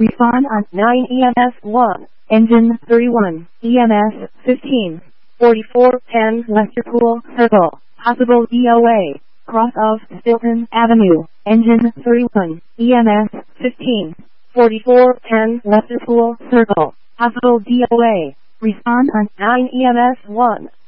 Respond on 9 EMS 1, engine 31, EMS 15, 4410 Lesterpool Circle, possible DOA, cross of Stilton Avenue, engine 31, EMS 15, 4410 Lesterpool Circle, possible DOA. Respond on 9 EMS 1.